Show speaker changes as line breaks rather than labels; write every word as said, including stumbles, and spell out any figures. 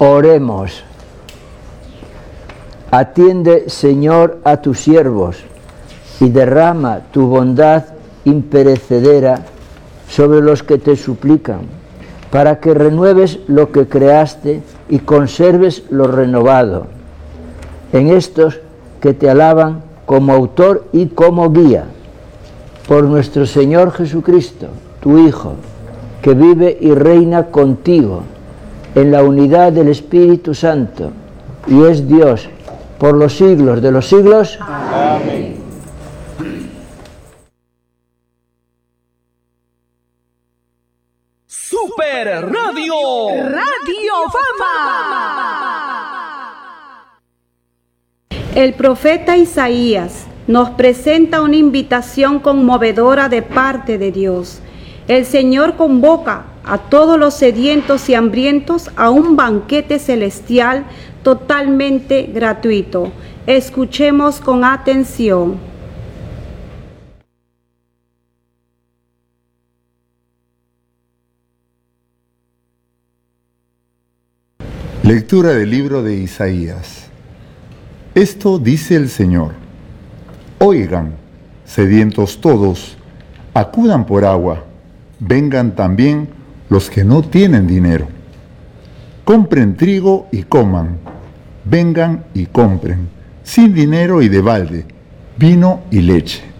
Oremos. Atiende, Señor, a tus siervos y derrama tu bondad imperecedera sobre los que te suplican, para que renueves lo que creaste y conserves lo renovado, en estos que te alaban como autor y como guía, por nuestro Señor Jesucristo, tu Hijo, que vive y reina contigo en la unidad del Espíritu Santo, y es Dios por los siglos de los siglos.
Amén.
Super Radio.
Radio Fama. El profeta Isaías nos presenta una invitación conmovedora de parte de Dios. El Señor convoca a todos los sedientos y hambrientos a un banquete celestial totalmente gratuito. Escuchemos con atención.
Lectura del libro de Isaías. Esto dice el Señor: Oigan, sedientos todos, acudan por agua, vengan también los que no tienen dinero. Compren trigo y coman, vengan y compren, sin dinero y de balde, vino y leche.